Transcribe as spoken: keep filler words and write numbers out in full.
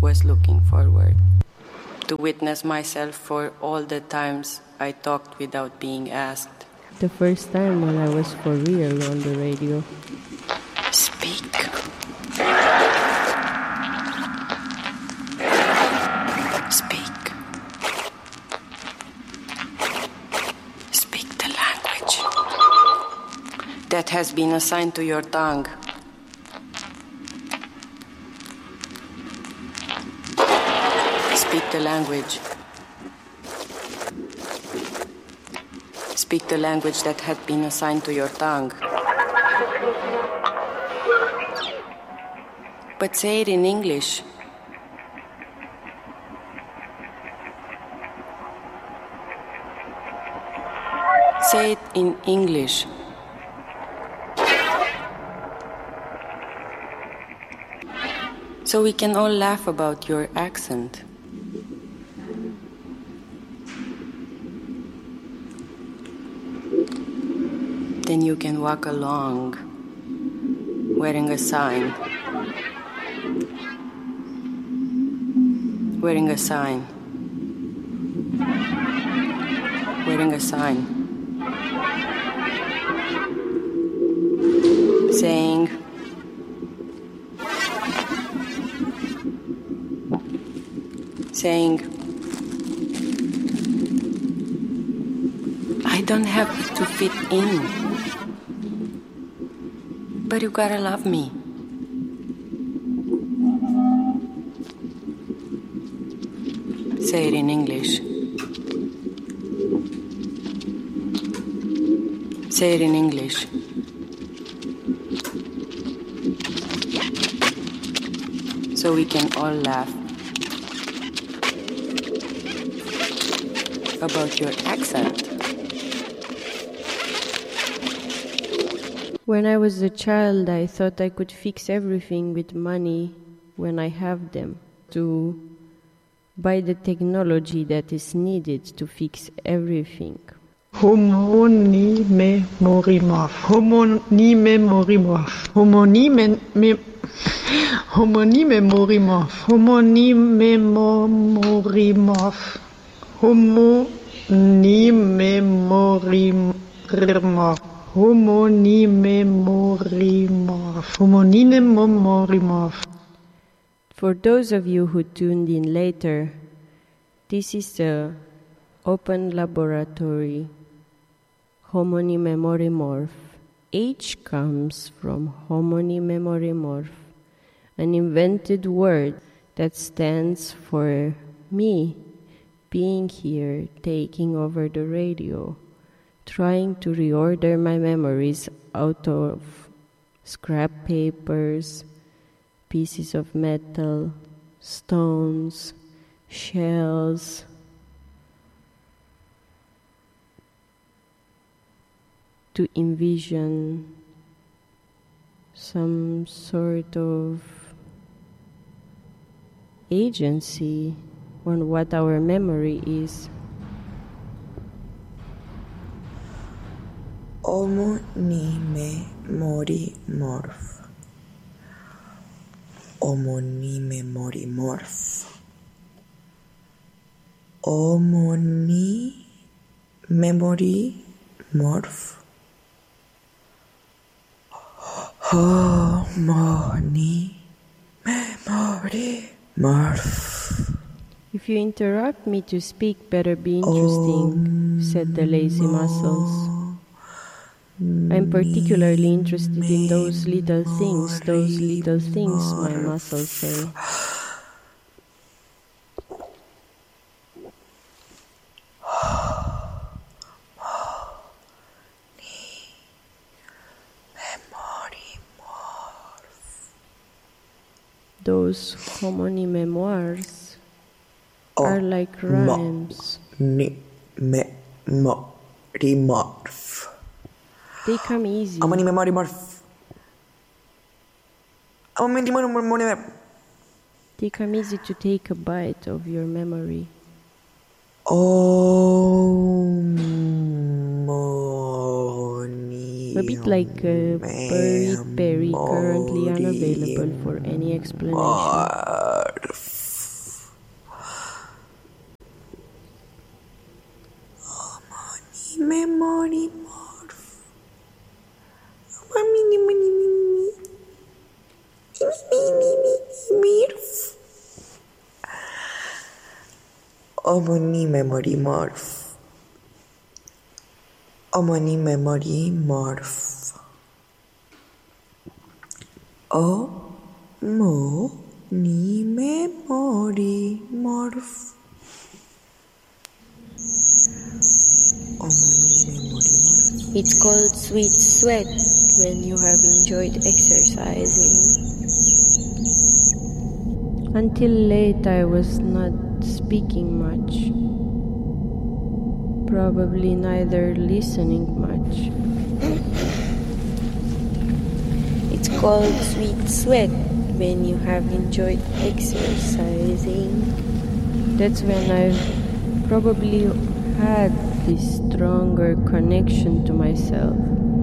was looking forward to witness myself for all the times I talked without being asked. The first time when I was for real on the radio. Speak. Speak. Speak the language that has been assigned to your tongue. Speak the language. Speak the language that had been assigned to your tongue. But say it in English. Say it in English. So we can all laugh about your accent. Then you can walk along wearing a sign. Wearing a sign. Wearing a sign. Saying, saying, I don't have to fit in, but you gotta love me. Say it in English. Say it in English. So we can all laugh about your accent. When I was a child, I thought I could fix everything with money when I have them, to buy the technology that is needed to fix everything. Homonime morimorph. Homonime morimorph. Homonime me Homonime morimorph. Homonime morimorph. Homonime morimorph. Homonime morimorph. Homonime morimorph. For those of you who tuned in later, this is the open laboratory Homonyme morimorph. H comes from Homonyme morimorph, an invented word that stands for me being here, taking over the radio, trying to reorder my memories out of scrap papers, pieces of metal, stones, shells, to envision some sort of agency on what our memory is. Homonyme morimorph. Homonyme morimorph. Homony memory morph. Homony memory morph. If you interrupt me to speak, better be interesting, um, said the lazy muscles. I'm particularly interested in those little things, those little things, my muscles say. Those homony memoirs oh, are like rhymes. Ni me mo remorph. They come easy. Homony memory morph. Homony memory. They come easy to take a bite of your memory. Oh, a bit like a buried berry currently unavailable for any explanation. Morph. Omni memory morph. Omni memory morph. O mo ni memory morph. Omni memory morph. It's called sweet sweat when you have enjoyed exercising. Until late I was not speaking much, probably neither listening much. It's called sweet sweat when you have enjoyed exercising. That's when I've probably had this stronger connection to myself.